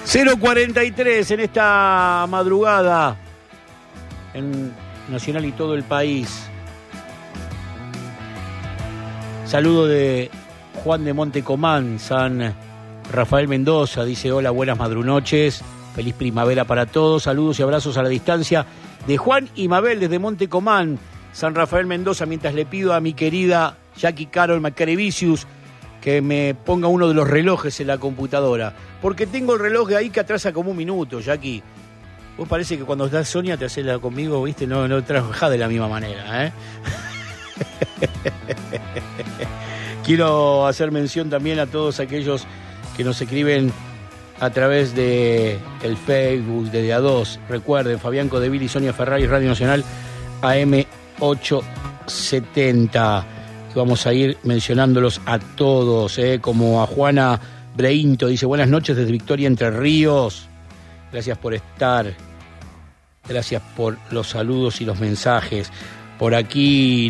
0:43 en esta madrugada en Nacional y todo el país. Saludo de Juan de Montecomán, San Rafael Mendoza, dice hola, buenas madrunoches, feliz primavera para todos, saludos y abrazos a la distancia de Juan y Mabel desde Montecomán, San Rafael Mendoza, mientras le pido a mi querida Jackie Carol Macarevicius que me ponga uno de los relojes en la computadora, porque tengo el reloj de ahí que atrasa como un minuto, Jackie. Vos parece que cuando estás Sonia te haces la conmigo, ¿viste? No trabajás de la misma manera, ¿eh? Quiero hacer mención también a todos aquellos que nos escriben a través de el Facebook de A2. Recuerden, Fabián Codeville y Sonia Ferrari, Radio Nacional AM 870. Vamos a ir mencionándolos a todos, como a Juana Breinto, dice buenas noches desde Victoria, Entre Ríos. Gracias por estar, gracias por los saludos y los mensajes. Por aquí